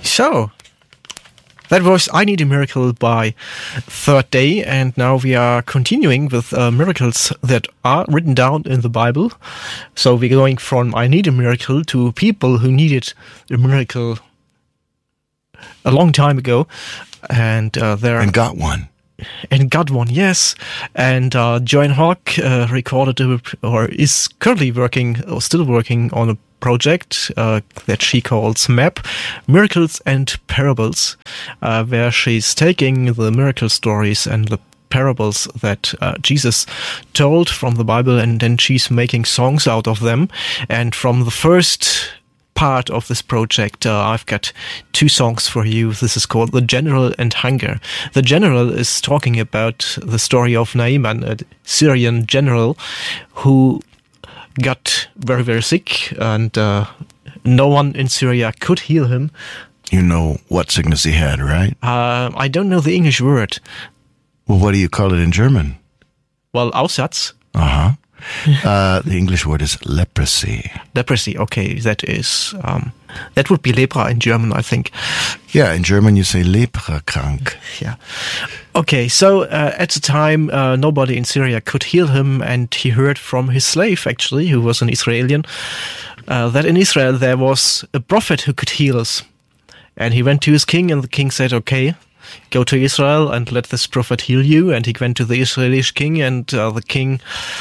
So, that was I Need a Miracle by Third Day, and now we are continuing with miracles that are written down in the Bible. So we're going from I Need a Miracle to people who needed a miracle a long time ago, and and got one. And got one, yes. And Joanne Hawk recorded or is currently working or still working on a project that she calls MAP, Miracles and Parables, where she's taking the miracle stories and the parables that Jesus told from the Bible, and then she's making songs out of them. And from the first part of this project, I've got two songs for you. This is called The General and Hunger. The General is talking about the story of Naaman, a Syrian general who got very, very sick, and no one in Syria could heal him. You know what sickness he had, right? I don't know the English word. Well, what do you call it in German? Well, Aussatz. Uh-huh. The English word is leprosy. Leprosy, okay, that is, that would be lepra in German, I think. Yeah, in German you say leprakrank. Yeah. Okay, so at the time, nobody in Syria could heal him, and he heard from his slave, actually, who was an Israeli, that in Israel there was a prophet who could heal us. And he went to his king, and the king said, okay, go to Israel and let this prophet heal you. And he went to the Israeli king, and the king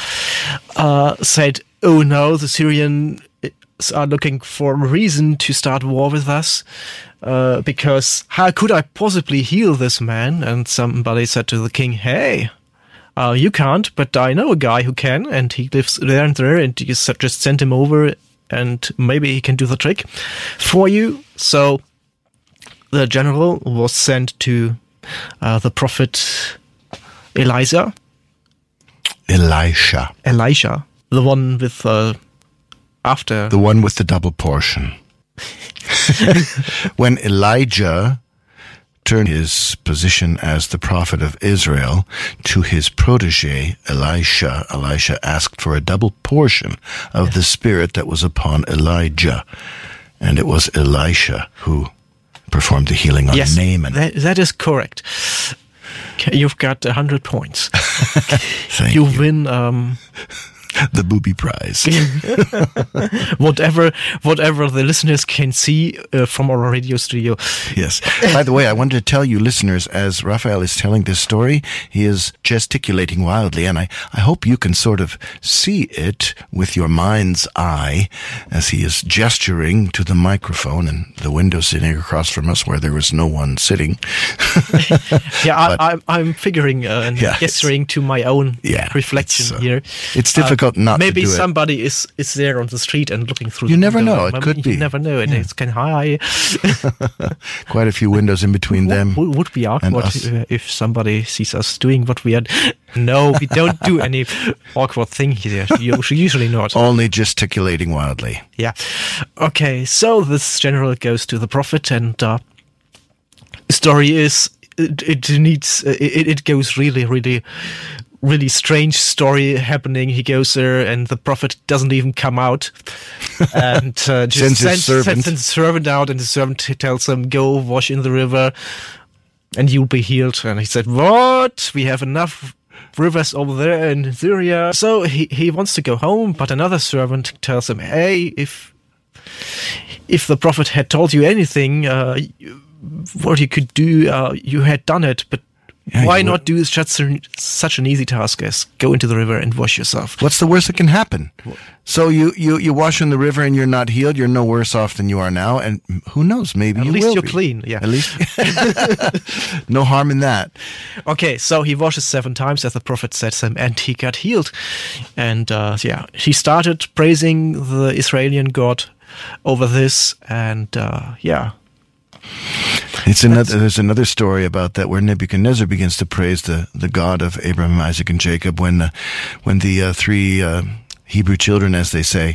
said, oh no, the Syrians are looking for a reason to start war with us, because how could I possibly heal this man? And somebody said to the king, hey, you can't, but I know a guy who can, and he lives there, and you just send him over, and maybe he can do the trick for you. So the general was sent to the prophet Elisha, the one with after the one with the double portion. When Elijah turned his position as the prophet of Israel to his protege Elisha asked for a double portion of the spirit that was upon Elijah, and it was Elisha who performed the healing on Naaman. That is correct. You've got 100 points. Thank you. You win the booby prize. whatever the listeners can see from our radio studio. Yes. By the way, I wanted to tell you, listeners, as Raphael is telling this story, he is gesticulating wildly, and I hope you can sort of see it with your mind's eye as he is gesturing to the microphone and the window sitting across from us where there was no one sitting. Yeah, I'm figuring and gesturing to my own reflection here. It's difficult not maybe to do it. Somebody is there on the street and looking through. You never know. It could be. You never know. And it's kind of high. Quite a few windows in between them. Would be awkward if somebody sees us doing what we are. No, we don't do any awkward thing here. Usually not. Only gesticulating wildly. Yeah. Okay. So this general goes to the prophet, and the story is it goes really strange story happening. He goes there, and the prophet doesn't even come out, and just sends the servant out, and the servant tells him, go wash in the river and you'll be healed. And he said, what? We have enough rivers over there in Syria. So he wants to go home, but another servant tells him, hey, if the prophet had told you anything, what you could do, you had done it, but why not do such an easy task as go into the river and wash yourself? What's the worst that can happen? So you wash in the river and you're not healed. You're no worse off than you are now. And who knows? Maybe you will be. At least you're clean. Yeah. At least no harm in that. Okay, so he washes 7 times, as the prophet said to him, and he got healed. And he started praising the Israeli God over this, and There's another story about that where Nebuchadnezzar begins to praise the God of Abraham, Isaac, and Jacob when the 3 Hebrew children, as they say,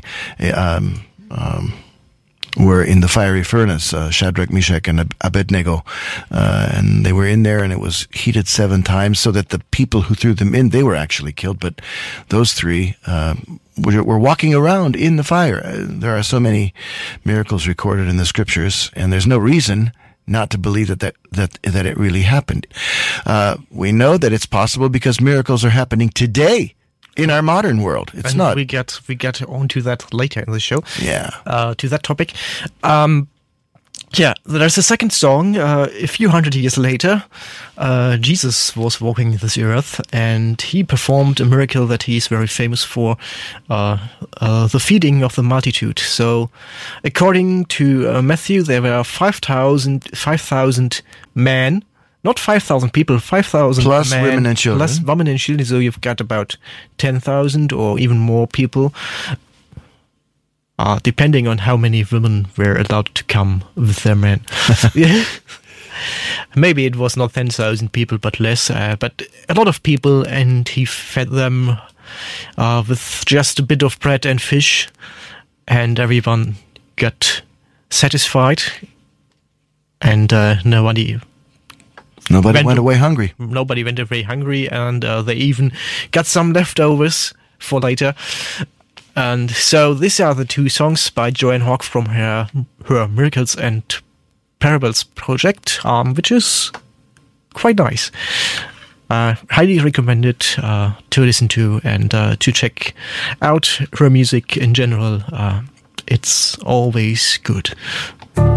were in the fiery furnace, Shadrach, Meshach, and Abednego, and they were in there, and it was heated 7 times, so that the people who threw them in, they were actually killed, but those 3 were walking around in the fire. There are so many miracles recorded in the scriptures, and there's no reason not to believe that it really happened. We know that it's possible because miracles are happening today in our modern world. It's and not. We get onto that later in the show. Yeah. To that topic. There's a second song. A few hundred years later, Jesus was walking this earth, and he performed a miracle that he's very famous for, the feeding of the multitude. So, according to Matthew, there were 5,000 men, not 5,000 people, 5,000 plus men, women and children. plus women and children. So you've got about 10,000 or even more people. Depending on how many women were allowed to come with their men. Maybe it was not 10,000 people, but less. But a lot of people, and he fed them with just a bit of bread and fish, and everyone got satisfied, and nobody went away hungry. Nobody went away hungry, and they even got some leftovers for later. And so these are the two songs by Joanne Hawke from her Miracles and Parables project, which is quite nice. Highly recommended to listen to and to check out her music in general. It's always good.